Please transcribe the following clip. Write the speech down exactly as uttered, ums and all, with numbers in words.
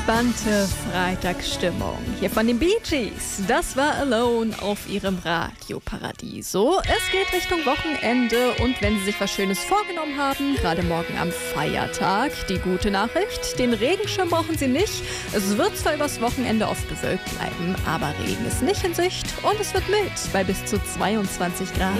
entspannte Freitagsstimmung. Hier von den Bee Gees. Das war Alone auf ihrem Radioparadiso. Es geht Richtung Wochenende und wenn Sie sich was Schönes vorgenommen haben, gerade morgen am Feiertag, die gute Nachricht, den Regenschirm brauchen Sie nicht. Es wird zwar übers Wochenende oft bewölkt bleiben, aber Regen ist nicht in Sicht und es wird mild bei bis zu zweiundzwanzig Grad.